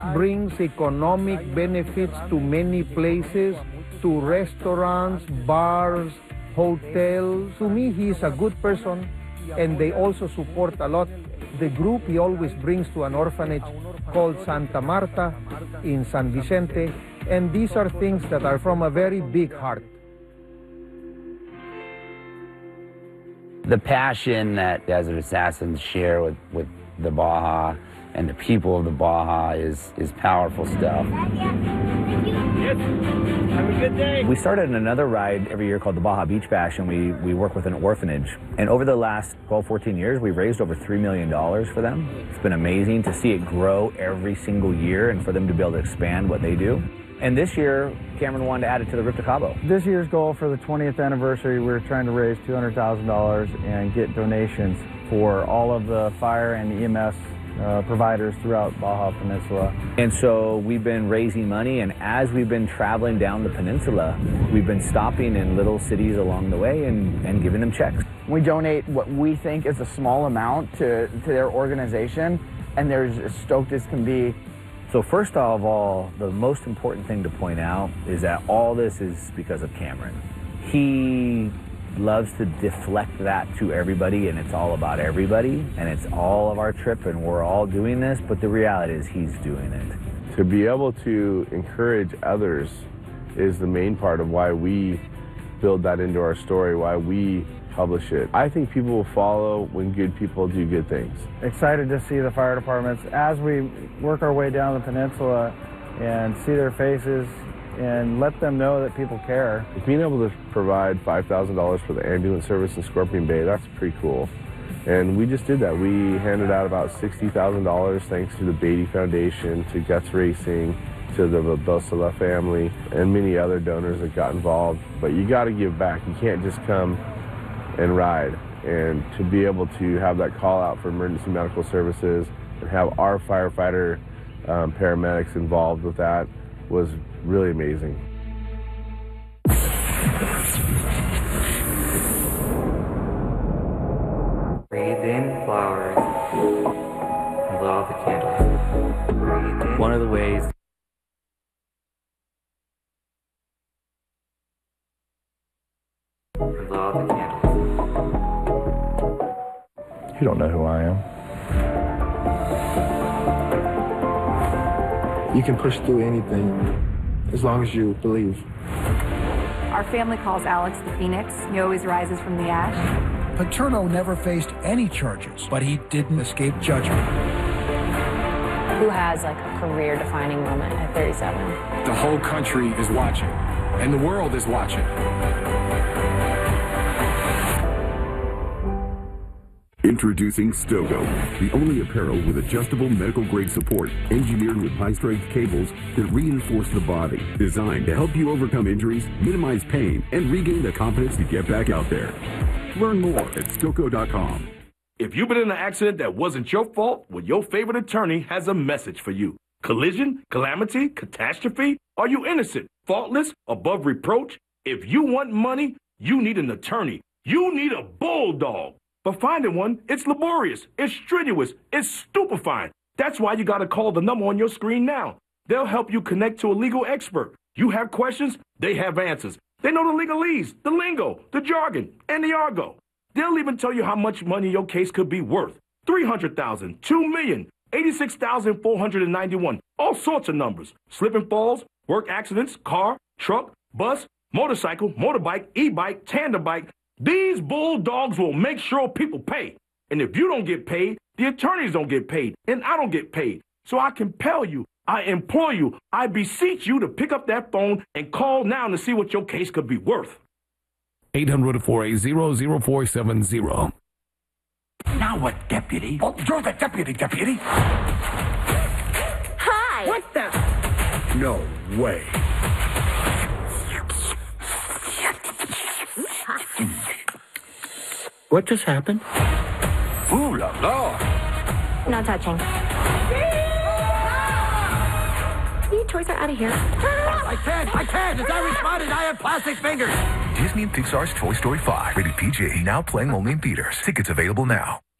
brings economic benefits to many places, to restaurants, bars, hotels. To me, he is a good person, and they also support a lot the group he always brings to an orphanage called Santa Marta in San Vicente, and these are things that are from a very big heart. The passion that Desert Assassins share with the Baja and the people of the Baja is powerful stuff. Yes. Have a good day. We started another ride every year called the Baja Beach Bash, and we work with an orphanage. And over the last 12, 14 years, we've raised over $3 million for them. It's been amazing to see it grow every single year and for them to be able to expand what they do. And this year, Cameron wanted to add it to the Rip to Cabo. This year's goal for the 20th anniversary, we're trying to raise $200,000 and get donations for all of the fire and EMS providers throughout Baja Peninsula. And so we've been raising money, and as we've been traveling down the peninsula, we've been stopping in little cities along the way and giving them checks. We donate what we think is a small amount to their organization, and they're as stoked as can be. So first of all, the most important thing to point out is that all this is because of Cameron. He loves to deflect that to everybody, and it's all about everybody, and it's all of our trip, and we're all doing this, but the reality is he's doing it. To be able to encourage others is the main part of why we build that into our story, why we publish it. I think people will follow when good people do good things. Excited to see the fire departments as we work our way down the peninsula and see their faces and let them know that people care. Being able to provide $5,000 for the ambulance service in Scorpion Bay, that's pretty cool. And we just did that. We handed out about $60,000 thanks to the Beatty Foundation, to Guts Racing, to the Bosala family, and many other donors that got involved. But you got to give back. You can't just come and ride. And to be able to have that call out for emergency medical services and have our firefighter paramedics involved with that was really amazing. Breathe in flowers and blow out the candles. Breathe in. One of the ways and blow out the candles. You don't know who I am. You can push through anything as long as you believe. Our family calls Alex the Phoenix. He always rises from the ash. Paterno never faced any charges, but he didn't escape judgment. Who has like a career-defining moment at 37? The whole country is watching, and the world is watching. Introducing Stogo, the only apparel with adjustable medical-grade support, engineered with high-strength cables that reinforce the body, designed to help you overcome injuries, minimize pain, and regain the confidence to get back out there. Learn more at Stoco.com. If you've been in an accident that wasn't your fault, well, your favorite attorney has a message for you. Collision, calamity, catastrophe? Are you innocent, faultless, above reproach? If you want money, you need an attorney. You need a bulldog. But finding one, it's laborious, it's strenuous, it's stupefying. That's why you gotta call the number on your screen now. They'll help you connect to a legal expert. You have questions, they have answers. They know the legalese, the lingo, the jargon, and the argot. They'll even tell you how much money your case could be worth. $300,000, $2 million, $86,491, all sorts of numbers. Slip and falls, work accidents, car, truck, bus, motorcycle, motorbike, e-bike, tandem bike. These bulldogs will make sure people pay. And if you don't get paid, the attorneys don't get paid, and I don't get paid. So I compel you, I implore you, I beseech you to pick up that phone and call now to see what your case could be worth. 800-480-0470. Now what, deputy? Oh, you're the deputy. Hi! What the? No way. What just happened? Ooh la la! No touching. You toys are out of here. I can't! As I responded, I have plastic fingers! Disney and Pixar's Toy Story 5. Rated PG. Now playing only in theaters. Tickets available now.